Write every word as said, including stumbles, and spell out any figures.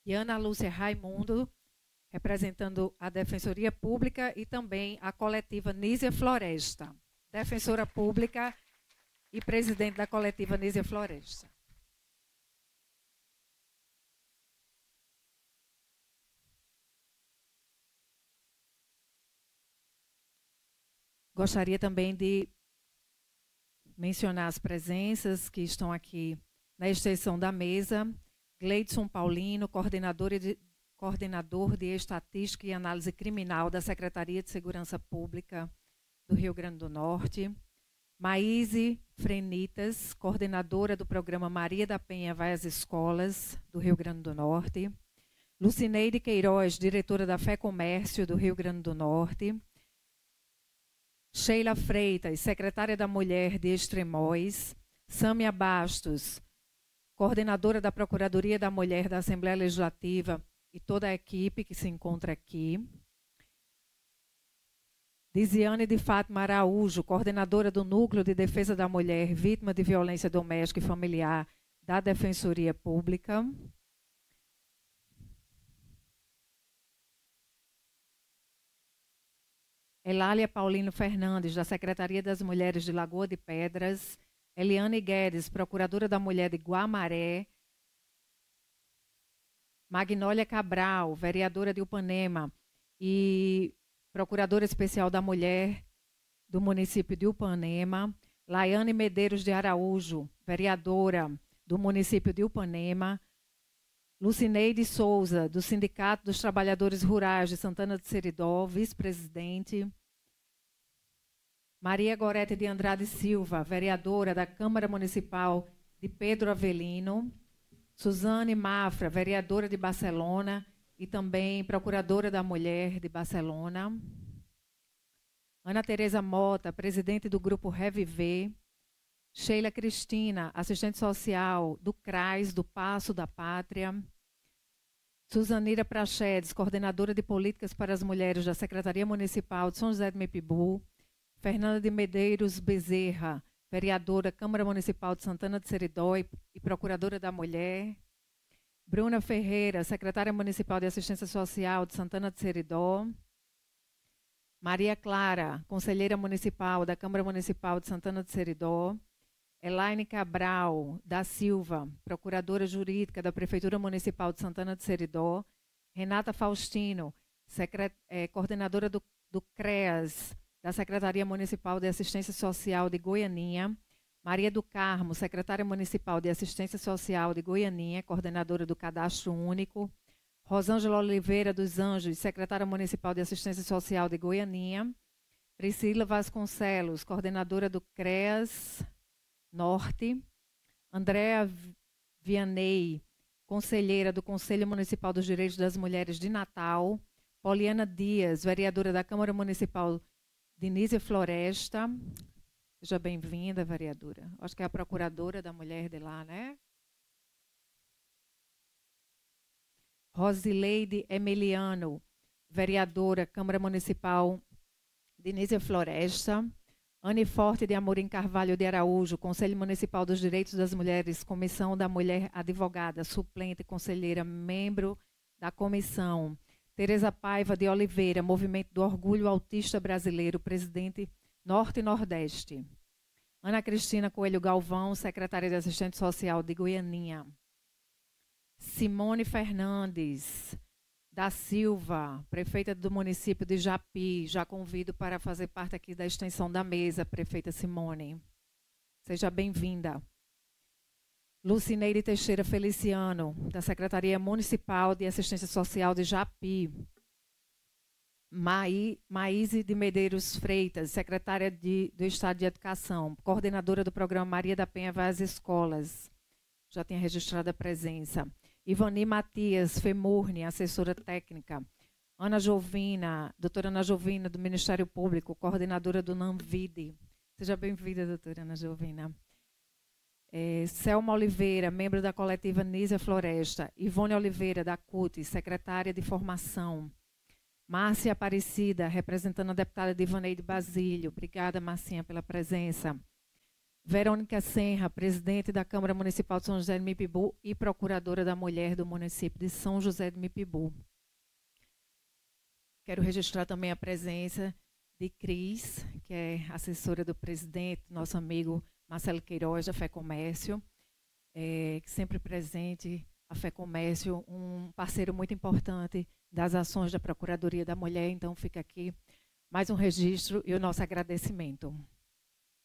e Ana Lúcia Raimundo, representando a Defensoria Pública e também a coletiva Nísia Floresta, defensora pública e presidente da coletiva Nísia Floresta. Gostaria também de mencionar as presenças que estão aqui na extensão da mesa. Gleidson Paulino, coordenador de, coordenador de Estatística e Análise Criminal da Secretaria de Segurança Pública do Rio Grande do Norte. Maíse Frenitas, coordenadora do programa Maria da Penha Vai às Escolas, do Rio Grande do Norte. Lucineide Queiroz, diretora da Fé Comércio, do Rio Grande do Norte. Sheila Freitas, secretária da Mulher de Extremóis. Sâmia Bastos, coordenadora da Procuradoria da Mulher da Assembleia Legislativa e toda a equipe que se encontra aqui. Disiane de Fátima Araújo, coordenadora do Núcleo de Defesa da Mulher Vítima de Violência Doméstica e Familiar da Defensoria Pública. Elália Paulino Fernandes, da Secretaria das Mulheres de Lagoa de Pedras. Eliane Guedes, procuradora da Mulher de Guamaré. Magnólia Cabral, vereadora de Upanema e procuradora especial da Mulher do município de Upanema. Laiane Medeiros de Araújo, vereadora do município de Upanema. Lucineide Souza, do Sindicato dos Trabalhadores Rurais de Santana de Seridó, vice-presidente. Maria Gorete de Andrade Silva, vereadora da Câmara Municipal de Pedro Avelino. Suzane Mafra, vereadora de Barcelona e também procuradora da Mulher de Barcelona. Ana Tereza Mota, presidente do Grupo Reviver. Sheila Cristina, assistente social do C R A S, do Paço da Pátria. Suzanira Prachedes, coordenadora de políticas para as mulheres da Secretaria Municipal de São José do Mipibu. Fernanda de Medeiros Bezerra, vereadora Câmara Municipal de Santana de Seridó e, e procuradora da Mulher. Bruna Ferreira, secretária municipal de Assistência Social de Santana de Seridó. Maria Clara, conselheira municipal da Câmara Municipal de Santana de Seridó. Elaine Cabral da Silva, procuradora jurídica da Prefeitura Municipal de Santana de Seridó. Renata Faustino, secret, é, coordenadora do, do C R E A S, da Secretaria Municipal de Assistência Social de Goianinha. Maria do Carmo, secretária municipal de Assistência Social de Goianinha, coordenadora do Cadastro Único. Rosângela Oliveira dos Anjos, secretária municipal de Assistência Social de Goianinha. Priscila Vasconcelos, coordenadora do C R E A S Norte. Andréa Vianney, conselheira do Conselho Municipal dos Direitos das Mulheres de Natal. Poliana Dias, vereadora da Câmara Municipal de Nísia Floresta. Seja bem-vinda, vereadora. Acho que é a procuradora da mulher de lá, né? Rosileide Emiliano, vereadora, Câmara Municipal de Nísia Floresta. Anne Forte de Amorim Carvalho de Araújo, Conselho Municipal dos Direitos das Mulheres, Comissão da Mulher Advogada, suplente, conselheira, membro da comissão. Tereza Paiva de Oliveira, Movimento do Orgulho Autista Brasileiro, presidente Norte e Nordeste. Ana Cristina Coelho Galvão, secretária de Assistente Social de Goianinha. Simone Fernandes da Silva, prefeita do município de Japi. Já convido para fazer parte aqui da extensão da mesa, prefeita Simone. Seja bem-vinda. Lucineide Teixeira Feliciano, da Secretaria Municipal de Assistência Social de Japi. Maí, Maíse de Medeiros Freitas, secretária de, do Estado de Educação, coordenadora do programa Maria da Penha Vai às Escolas. Já tinha registrado a presença. Ivani Matias Femurni, assessora técnica. Ana Jovina, doutora Ana Jovina, do Ministério Público, coordenadora do NAMVIDE. Seja bem-vinda, doutora Ana Jovina. É, Selma Oliveira, membro da coletiva Nísia Floresta. Ivone Oliveira, da C U T, secretária de Formação. Márcia Aparecida, representando a deputada Divaneide Basílio. Obrigada, Marcinha, pela presença. Verônica Senra, presidente da Câmara Municipal de São José de Mipibu e procuradora da mulher do município de São José de Mipibu. Quero registrar também a presença de Cris, que é assessora do presidente, nosso amigo Marcelo Queiroz, da FEComércio, é, sempre presente, a FEComércio, um parceiro muito importante das ações da Procuradoria da Mulher. Então, fica aqui mais um registro e o nosso agradecimento.